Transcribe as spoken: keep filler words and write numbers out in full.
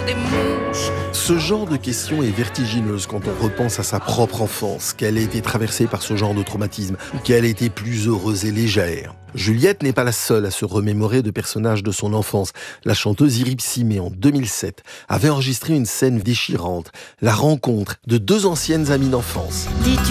des mouches. Ce genre de question est vertigineuse quand on repense à sa propre enfance, qu'elle a été traversée par ce genre de traumatisme, ou qu'elle a été plus heureuse et légère. Juliette n'est pas la seule à se remémorer de personnages de son enfance. La chanteuse Iris Simé, en deux mille sept, avait enregistré une scène déchirante, la rencontre de deux anciennes amies d'enfance. Dis-tu